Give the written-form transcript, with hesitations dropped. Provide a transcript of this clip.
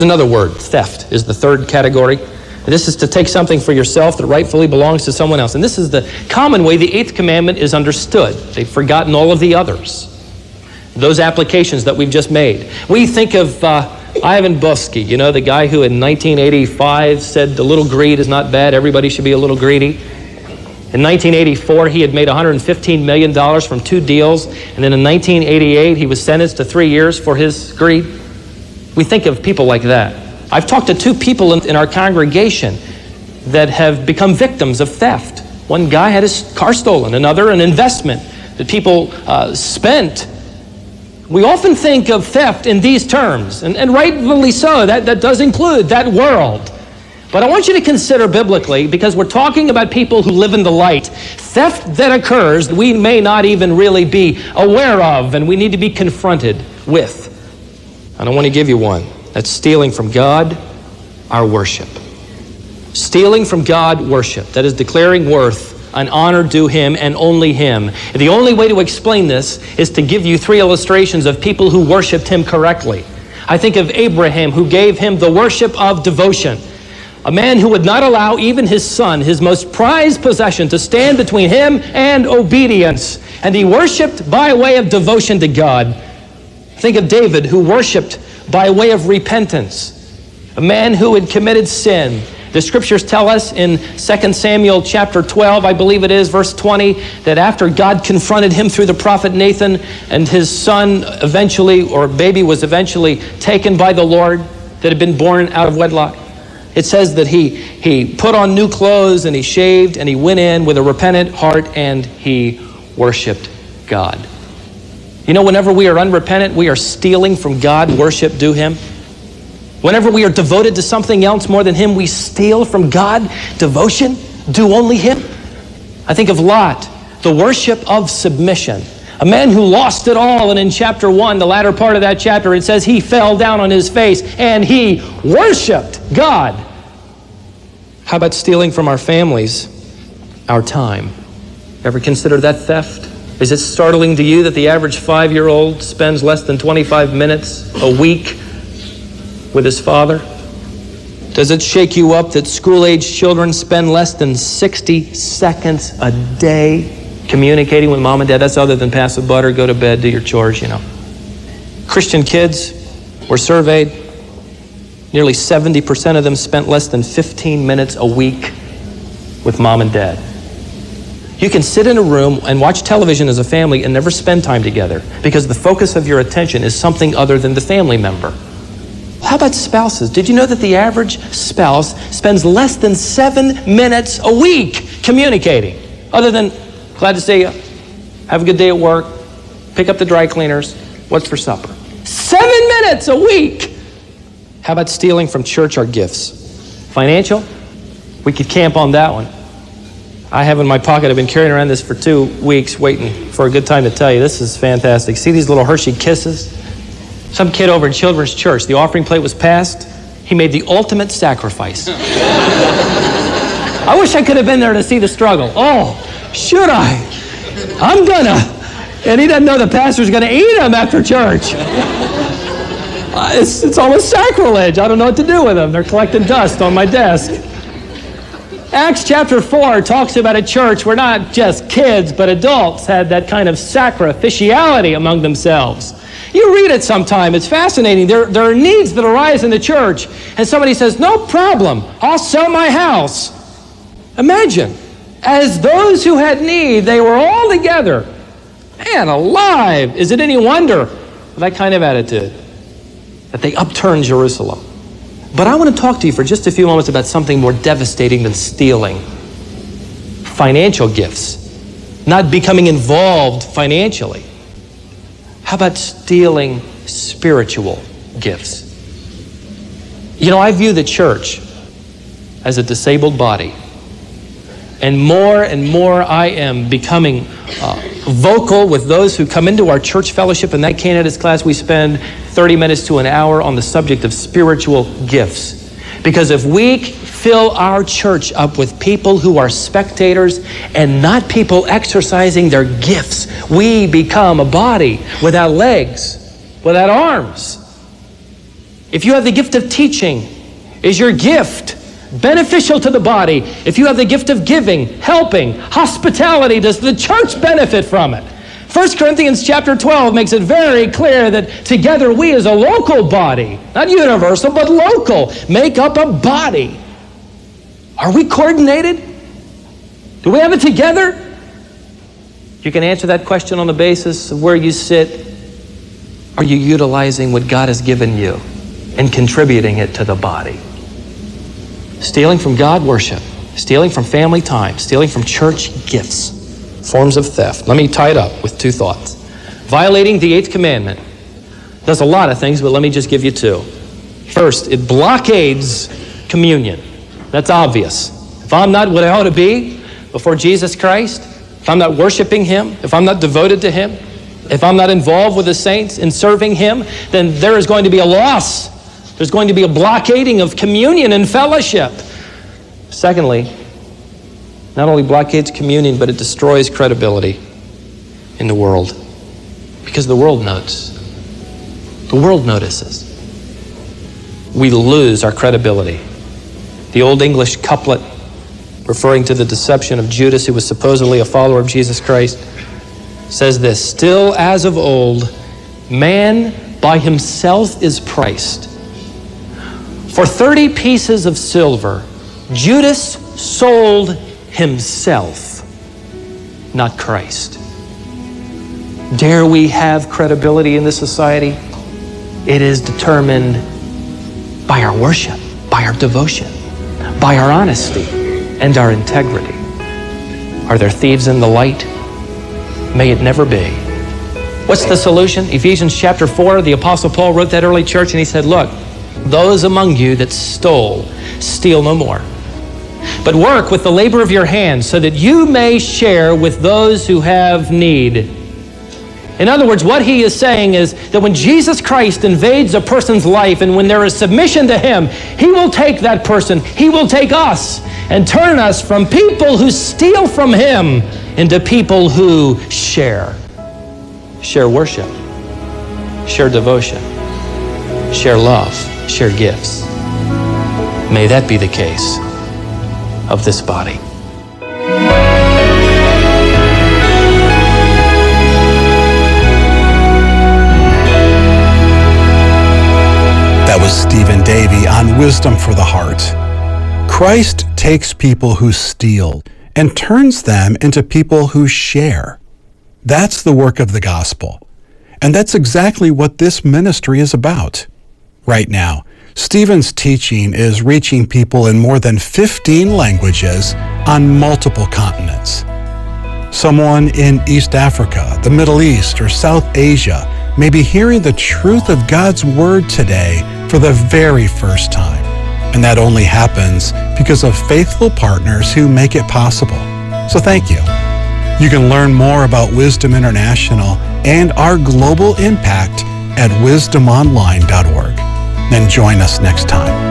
Another word, theft, is the third category. This is to take something for yourself that rightfully belongs to someone else. And this is the common way the eighth commandment is understood. They've forgotten all of the others. Those applications that we've just made. We think of Ivan Boesky, you know, the guy who in 1985 said a little greed is not bad, everybody should be a little greedy. In 1984, he had made $115 million from 2 deals, and then in 1988, he was sentenced to 3 years for his greed. We think of people like that. I've talked to 2 people in our congregation that have become victims of theft. One guy had his car stolen, another an investment that people spent. We often think of theft in these terms, and rightfully so. That does include that world. But I want you to consider biblically, because we're talking about people who live in the light, theft that occurs that we may not even really be aware of, and we need to be confronted with. And I want to give you one. That's stealing from God, our worship. Stealing from God, worship. That is declaring worth and honor due Him and only Him. And the only way to explain this is to give you 3 illustrations of people who worshiped Him correctly. I think of Abraham, who gave Him the worship of devotion. A man who would not allow even his son, his most prized possession, to stand between him and obedience. And he worshiped by way of devotion to God. Think of David, who worshiped by way of repentance. A man who had committed sin. The scriptures tell us in 2 Samuel chapter 12, I believe it is, verse 20, that after God confronted him through the prophet Nathan, and his son eventually, or baby was eventually taken by the Lord, that had been born out of wedlock. It says that he put on new clothes and he shaved and he went in with a repentant heart and he worshiped God. You know, whenever we are unrepentant, we are stealing from God, worship due Him. Whenever we are devoted to something else more than Him, we steal from God, devotion due only Him. I think of Lot, the worship of submission. A man who lost it all, and in chapter 1, the latter part of that chapter, it says he fell down on his face and he worshiped God. How about stealing from our families, our time? Ever consider that theft? Is it startling to you that the average 5-year-old spends less than 25 minutes a week with his father? Does it shake you up that school-age children spend less than 60 seconds a day communicating with mom and dad? That's other than pass the butter, go to bed, do your chores, you know. Christian kids were surveyed. Nearly 70% of them spent less than 15 minutes a week with mom and dad. You can sit in a room and watch television as a family and never spend time together because the focus of your attention is something other than the family member. How about spouses? Did you know that the average spouse spends less than 7 minutes a week communicating? Other than, glad to see you, have a good day at work, pick up the dry cleaners, what's for supper? 7 minutes a week! How about stealing from church our gifts? Financial? We could camp on that one. I have in my pocket, I've been carrying around this for 2 weeks waiting for a good time to tell you. This is fantastic. See these little Hershey Kisses? Some kid over in Children's Church, the offering plate was passed. He made the ultimate sacrifice. I wish I could have been there to see the struggle. Oh, should I? I'm gonna. And he doesn't know the pastor's gonna eat him after church. It's almost sacrilege. I don't know what to do with them. They're collecting dust on my desk. Acts chapter 4 talks about a church where not just kids, but adults had that kind of sacrificiality among themselves. You read it sometime. It's fascinating. There are needs that arise in the church, and somebody says, no problem, I'll sell my house. Imagine, as those who had need, they were all together. Man alive, is it any wonder with that kind of attitude that they upturned Jerusalem? But I want to talk to you for just a few moments about something more devastating than stealing. Financial gifts, not becoming involved financially. How about stealing spiritual gifts? You know, I view the church as a disabled body. And more I am becoming vocal with those who come into our church fellowship. In that candidates class, we spend 30 minutes to an hour on the subject of spiritual gifts. Because if we fill our church up with people who are spectators and not people exercising their gifts, we become a body without legs, without arms. If you have the gift of teaching, is your gift beneficial to the body? If you have the gift of giving, helping, hospitality, does the church benefit from it? 1 Corinthians chapter 12 makes it very clear that together we as a local body, not universal, but local, make up a body. Are we coordinated? Do we have it together? You can answer that question on the basis of where you sit. Are you utilizing what God has given you and contributing it to the body? Stealing from God, worship. Stealing from family time. Stealing from church gifts. Forms of theft. Let me tie it up with two thoughts. Violating the 8th commandment does a lot of things, but let me just give you two. First, it blockades communion. That's obvious. If I'm not what I ought to be before Jesus Christ, if I'm not worshiping Him, if I'm not devoted to Him, if I'm not involved with the saints in serving Him, then there is going to be a loss. There's going to be a blockading of communion and fellowship. Secondly, not only blockades communion, but it destroys credibility in the world. Because the world knows. The world notices. We lose our credibility. The Old English couplet, referring to the deception of Judas, who was supposedly a follower of Jesus Christ, says this: "Still as of old, man by himself is priced. For 30 pieces of silver, Judas sold himself, not Christ." Dare we have credibility in this society? It is determined by our worship, by our devotion, by our honesty, and our integrity. Are there thieves in the light? May it never be. What's the solution? Ephesians chapter 4, the Apostle Paul wrote that early church, and he said, look, those among you that stole, steal no more, but work with the labor of your hands so that you may share with those who have need. In other words, what he is saying is that when Jesus Christ invades a person's life and when there is submission to Him, He will take that person, He will take us, and turn us from people who steal from Him into people who share. Share worship, share devotion, share love, share gifts. May that be the case of this body. That was Stephen Davey on Wisdom for the Heart. Christ takes people who steal and turns them into people who share. That's the work of the gospel. And that's exactly what this ministry is about. Right now, Stephen's teaching is reaching people in more than 15 languages on multiple continents. Someone in East Africa, the Middle East, or South Asia may be hearing the truth of God's Word today for the very first time. And that only happens because of faithful partners who make it possible. So thank you. You can learn more about Wisdom International and our global impact at wisdomonline.org. And join us next time.